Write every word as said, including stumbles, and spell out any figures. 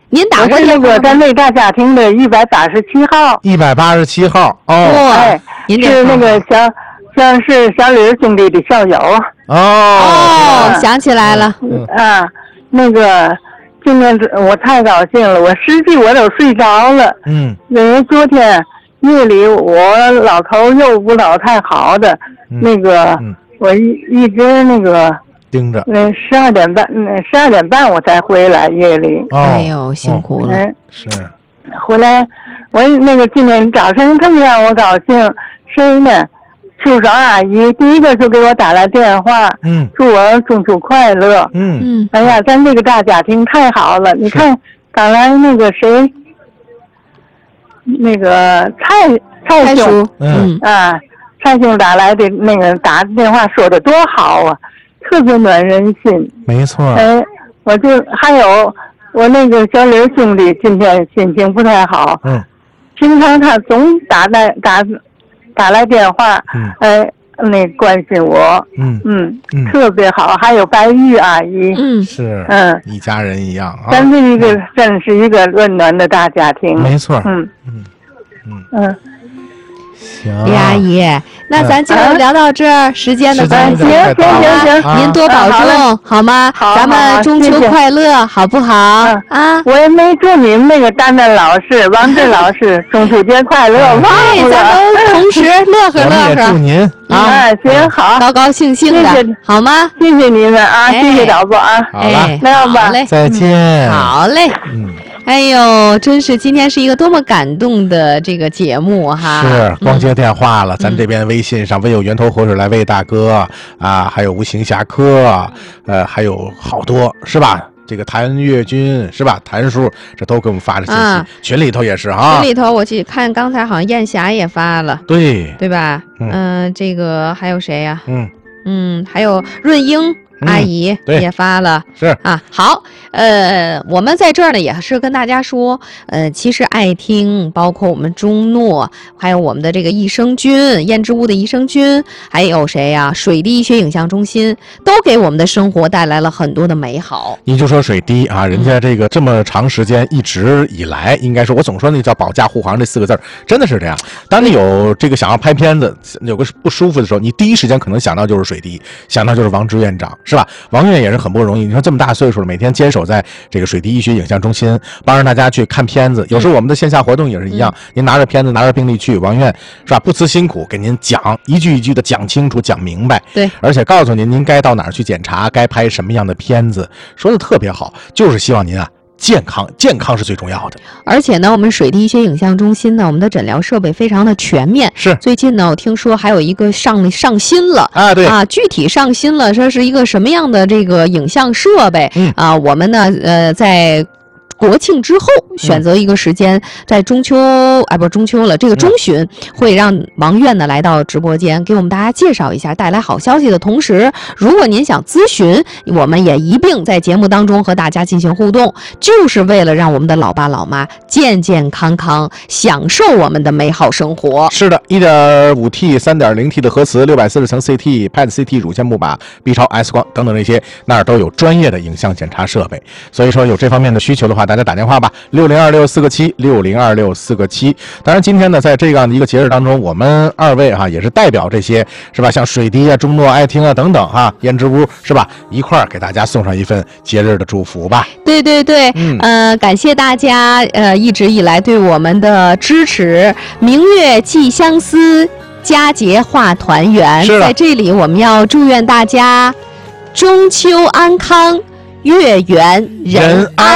您打过电话吗？我是那个单位大家庭的一百八十七号。 一百八十七号哦， 哎，是那个小像是小李兄弟的校友。 哦哦，想起来了。 嗯啊，那个今天我太高兴了，我实际我都睡着了。 嗯， 因为昨天夜里我老头又不老太好的， 嗯、 那个、嗯、我一一直那个盯着。 嗯，十二点半，嗯，十二点半我才回来夜里。 哦， 哎呦，辛苦了。 嗯， 是。 回来我那个今天早晨更让我高兴，谁呢？秋嫂阿姨第一个就给我打来电话， 嗯， 祝我中秋快乐。 嗯嗯， 哎呀，咱这个大家庭太好了。你看刚才那个谁，那个蔡蔡兄， 嗯啊，蔡兄打来的那个打电话说的多好啊，特别暖人心。 没错。 哎，我就还有我那个小刘兄弟今天心情不太好， 嗯， 平常他总打来打打来电话， 嗯， 哎，那关心我， 嗯嗯嗯， 特别好。还有白玉阿姨， 嗯， 是， 嗯， 一家人一样啊。 咱这一个真是一个温暖的大家庭。 没错。 嗯嗯嗯嗯。 行， 李阿姨，那咱就聊到这儿，时间的关系， 行行行行， 您多保重，好吗？ 好， 咱们中秋快乐，好不好？啊， 我也没祝你们那个丹丹老师、王震老师中秋节快乐，忘了， 咱们同时乐呵乐呵。 祝您啊，行好， 高高兴兴的，好吗？ 谢谢你们啊，谢谢导播啊， 好了， 那样吧， 再见， 好嘞， 嗯。 哎呦，真是今天是一个多么感动的这个节目哈！ 是光接电话了， 嗯、 咱这边微信上唯有源头活水来喂大哥啊，还有无形侠客，呃，还有好多是吧？这个谭月军是吧？谭叔这都给我们发了信息，啊、群里头也是哈。 群里头我去看，刚才好像燕霞也发了， 对对吧？ 嗯、 呃，这个还有谁呀、啊？ 嗯嗯，还有润英。阿姨也发了， 是啊，好，呃，我们在这儿呢也是跟大家说，呃，其实爱听，包括我们中诺，还有我们的这个益生菌，燕之屋的益生菌，还有谁呀、啊？水滴医学影像中心，都给我们的生活带来了很多的美好。 你就说水滴啊，人家这个这么长时间一直以来，应该说我总说那叫保驾护航这四个字，真的是这样。当你有这个想要拍片子，有个不舒服的时候，你第一时间可能想到就是水滴，想到就是王支院长。是吧？王院也是很不容易。你说这么大岁数了，每天坚守在这个水滴医学影像中心，帮着大家去看片子。有时候我们的线下活动也是一样，嗯、您拿着片子，拿着病历去，王院是吧？不辞辛苦给您讲，一句一句的讲清楚、讲明白。 对， 而且告诉您您该到哪儿去检查，该拍什么样的片子，说的特别好，就是希望您啊。健康，健康是最重要的。 而且呢，我们水滴医学影像中心呢，我们的诊疗设备非常的全面。 是， 最近呢，我听说还有一个上上新了啊，对啊，具体上新了，这是一个什么样的这个影像设备？ 嗯啊，我们呢，呃，在。国庆之后选择一个时间，在中秋哎不是中秋了，这个中旬会让王院呢来到直播间，给我们大家介绍一下，带来好消息的同时，如果您想咨询，我们也一并在节目当中和大家进行互动，就是为了让我们的老爸老妈健健康康，享受我们的美好生活。 是的 ，一点五 T、三点零 T 的核磁，六百四十层 C T、P E T C T 乳腺钼靶、B 超 X 光等等这些，那儿都有专业的影像检查设备。所以说有这方面的需求的话，大家打电话吧，六零二六四个七，六零二六四个七。当然，今天呢，在这样的一个节日当中，我们二位哈、啊、也是代表这些是吧，像水滴啊、中诺、爱听啊等等哈、啊，燕之屋是吧，一块儿给大家送上一份节日的祝福吧。 对对对，嗯，呃，感谢大家呃一直以来对我们的支持。明月寄相思，佳节话团圆。在这里，我们要祝愿大家中秋安康，月圆人安。